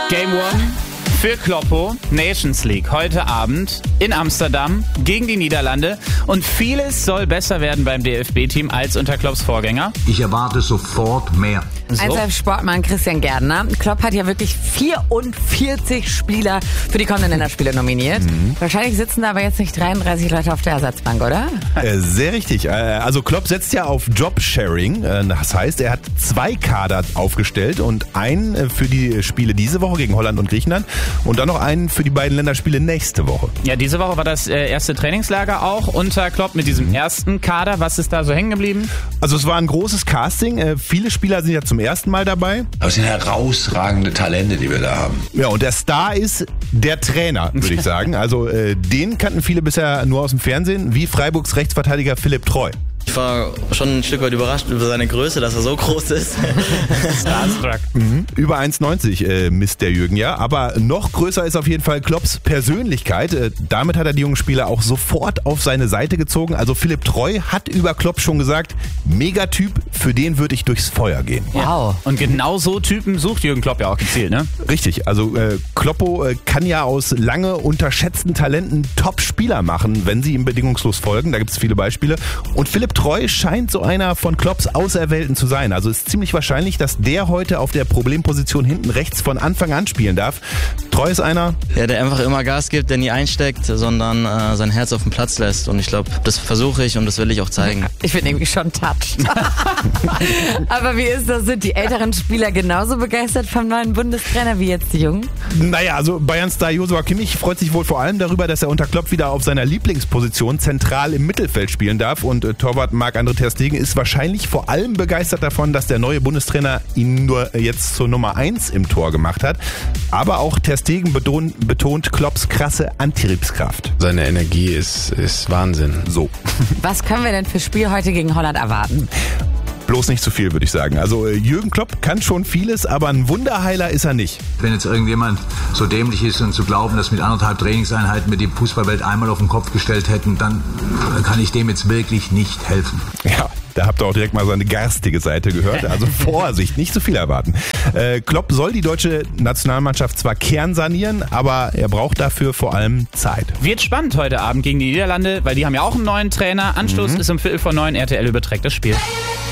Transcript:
Game One für Kloppo, Nations League, heute Abend in Amsterdam gegen die Niederlande. Und vieles soll besser werden beim DFB-Team als unter Klopps Vorgänger. Ich erwarte sofort mehr. So. 1Live-Sportmann Christian Gärtner. Klopp hat ja wirklich 44 Spieler für die kommenden Länderspiele nominiert. Wahrscheinlich sitzen da aber jetzt nicht 33 Leute auf der Ersatzbank, oder? Sehr richtig. Also Klopp setzt ja auf Jobsharing. Das heißt, er hat 2 Kader aufgestellt und einen für die Spiele diese Woche gegen Holland und Griechenland und dann noch einen für die beiden Länderspiele nächste Woche. Ja, diese Woche war das erste Trainingslager auch unter Klopp mit diesem ersten Kader. Was ist da so hängen geblieben? Also es war ein großes Casting. Viele Spieler sind ja zum ersten Mal dabei. Das sind herausragende Talente, die wir da haben. Ja, und der Star ist der Trainer, würde ich sagen. Also den kannten viele bisher nur aus dem Fernsehen, wie Freiburgs Rechtsverteidiger Philipp Treu. Ich war schon ein Stück weit überrascht über seine Größe, dass er so groß ist. Starstruck. Über 1,90 misst der Jürgen ja, aber noch größer ist auf jeden Fall Klopps Persönlichkeit. Damit hat er die jungen Spieler auch sofort auf seine Seite gezogen. Also Philipp Treu hat über Klopp schon gesagt, Megatyp, für den würde ich durchs Feuer gehen. Wow. Und genau so Typen sucht Jürgen Klopp ja auch gezielt, ne? Richtig, also Kloppo kann ja aus lange unterschätzten Talenten Top-Spieler machen, wenn sie ihm bedingungslos folgen. Da gibt es viele Beispiele. Und Philipp Treu scheint so einer von Klopps Auserwählten zu sein. Also ist ziemlich wahrscheinlich, dass der heute auf der Problemposition hinten rechts von Anfang an spielen darf. Treu ist einer, Ja, der einfach immer Gas gibt, der nie einsteckt, sondern sein Herz auf den Platz lässt. Und ich glaube, das versuche ich und das will ich auch zeigen. Ich bin irgendwie schon touched. Aber wie ist das? Sind die älteren Spieler genauso begeistert vom neuen Bundestrainer wie jetzt die Jungen? naja, also Bayern-Star Joshua Kimmich freut sich wohl vor allem darüber, dass er unter Klopp wieder auf seiner Lieblingsposition zentral im Mittelfeld spielen darf. Und Torwart Marc-André ter Stegen ist wahrscheinlich vor allem begeistert davon, dass der neue Bundestrainer ihn nur jetzt zur Nummer 1 im Tor gemacht hat. Aber auch ter Stegen betont Klopps krasse Antriebskraft. Seine Energie ist Wahnsinn. So. Was können wir denn für Spiel heute gegen Holland erwarten? Bloß nicht zu viel, würde ich sagen. Also Jürgen Klopp kann schon vieles, aber ein Wunderheiler ist er nicht. Wenn jetzt irgendjemand so dämlich ist und zu glauben, dass mit 1,5 Trainingseinheiten wir die Fußballwelt einmal auf den Kopf gestellt hätten, dann kann ich dem jetzt wirklich nicht helfen. Ja, da habt ihr auch direkt mal seine garstige Seite gehört. Also Vorsicht, nicht zu viel erwarten. Klopp soll die deutsche Nationalmannschaft zwar kernsanieren, aber er braucht dafür vor allem Zeit. Wird spannend heute Abend gegen die Niederlande, weil die haben ja auch einen neuen Trainer. Anstoß ist um 8:45, RTL überträgt das Spiel.